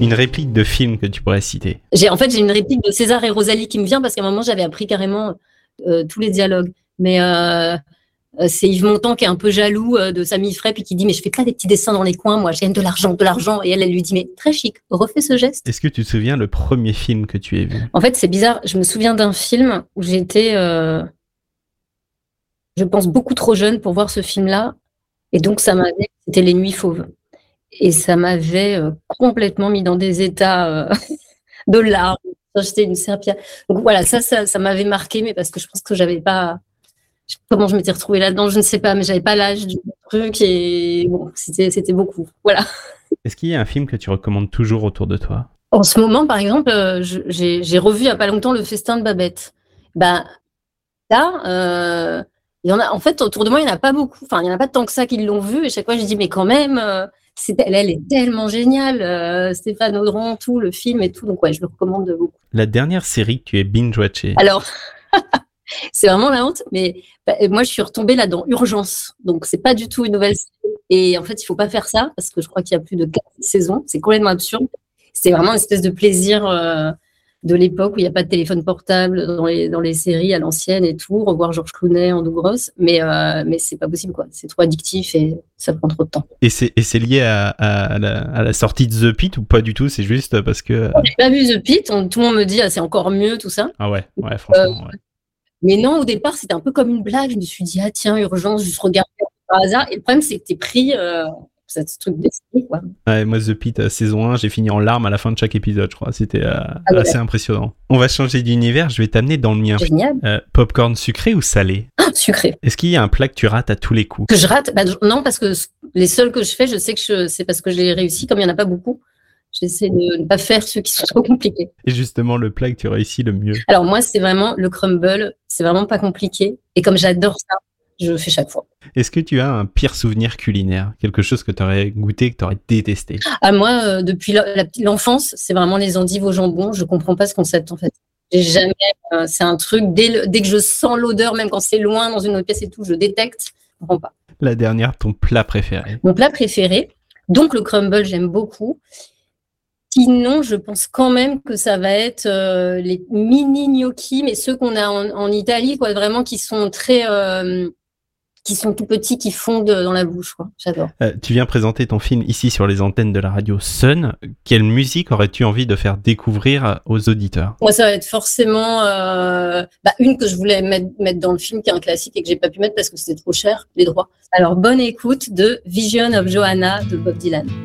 Une réplique de film que tu pourrais citer. J'ai une réplique de César et Rosalie qui me vient parce qu'à un moment, j'avais appris carrément tous les dialogues. Mais c'est Yves Montand qui est un peu jaloux de Samy Frey puis qui dit « Mais je fais pas des petits dessins dans les coins, moi, je gagne de l'argent. » Et elle lui dit « Mais très chic, refais ce geste. » Est-ce que tu te souviens le premier film que tu as vu ? En fait, c'est bizarre. Je me souviens d'un film où j'étais, je pense, beaucoup trop jeune pour voir ce film-là. Et donc, c'était Les Nuits Fauves. Et ça m'avait complètement mis dans des états de larmes. J'étais une serpillère. Donc voilà, ça m'avait marqué, mais parce que je pense que j'avais pas... Comment je m'étais retrouvée là-dedans, je ne sais pas, mais j'avais pas l'âge du truc et bon, c'était beaucoup. Voilà. Est-ce qu'il y a un film que tu recommandes toujours autour de toi ? En ce moment, par exemple, j'ai revu il n'y a pas longtemps Le Festin de Babette. Là, il y en a, en fait, autour de moi, il n'y en a pas beaucoup. Enfin, il n'y en a pas tant que ça qui l'ont vu. Et chaque fois, je dis, mais quand même, elle est tellement géniale. Stéphane Audran, tout, le film et tout. Donc, ouais, je le recommande beaucoup. La dernière série que tu as binge-watchée ? Alors, c'est vraiment la honte, mais moi, je suis retombée là dans Urgence. Donc, c'est pas du tout une nouvelle série. Et en fait, il faut pas faire ça parce que je crois qu'il y a plus de 4 saisons. C'est complètement absurde. C'est vraiment une espèce de plaisir de l'époque où il n'y a pas de téléphone portable dans les séries à l'ancienne et tout, revoir Georges Clooney en Douglas, mais c'est pas possible, quoi. C'est trop addictif et ça prend trop de temps. Et c'est lié à la sortie de The Pitt ou pas du tout ? C'est juste parce que... J'ai pas vu The Pitt, tout le monde me dit c'est encore mieux, tout ça. Ah ouais, franchement, ouais. Mais non, au départ, c'était un peu comme une blague. Je me suis dit, tiens, Urgence, juste regarder par hasard. Et le problème, c'est que t'es pris... ce truc d'esprit, quoi. Ouais, moi, The Pitt, saison 1, j'ai fini en larmes à la fin de chaque épisode, je crois. C'était assez impressionnant. On va changer d'univers, je vais t'amener dans le mien. Génial. Popcorn sucré ou salé ? Sucré. Est-ce qu'il y a un plat que tu rates à tous les coups ? Que je rate ? Non, parce que les seuls que je fais, je sais que c'est parce que j'ai réussi, comme il n'y en a pas beaucoup. J'essaie de ne pas faire ceux qui sont trop compliqués. Et justement, le plat que tu réussis le mieux ? Alors moi, c'est vraiment le crumble. C'est vraiment pas compliqué. Et comme j'adore ça, je le fais chaque fois. Est-ce que tu as un pire souvenir culinaire ? Quelque chose que tu aurais goûté, que tu aurais détesté ? Moi, depuis l'enfance, c'est vraiment les endives au jambon. Je comprends pas ce concept, en fait. J'ai jamais... c'est un truc, dès que je sens l'odeur, même quand c'est loin, dans une autre pièce et tout, je détecte. Je comprends pas. La dernière, ton plat préféré ? Mon plat préféré, donc le crumble, j'aime beaucoup. Sinon, je pense quand même que ça va être les mini gnocchi, mais ceux qu'on a en Italie, quoi, vraiment qui sont très... qui sont tout petits, qui fondent dans la bouche, quoi. J'adore. Tu viens présenter ton film ici sur les antennes de la radio Sun. Quelle musique aurais-tu envie de faire découvrir aux auditeurs ? Moi, ça va être forcément une que je voulais mettre dans le film, qui est un classique et que j'ai pas pu mettre parce que c'était trop cher, les droits. Alors, bonne écoute de Vision of Johanna de Bob Dylan.